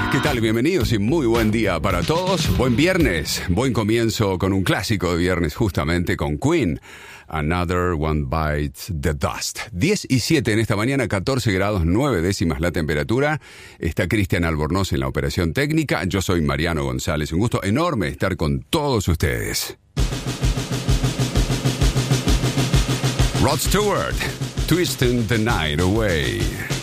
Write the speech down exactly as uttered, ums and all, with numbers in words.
¿Qué tal? Bienvenidos y muy buen día para todos. Buen viernes, buen comienzo con un clásico de viernes justamente con Queen. Another One Bites the Dust. diez y siete en esta mañana, catorce grados, nueve décimas la temperatura. Está Cristian Albornoz en la operación técnica. Yo soy Mariano González. Un gusto enorme estar con todos ustedes. Rod Stewart, Twisting the Night Away.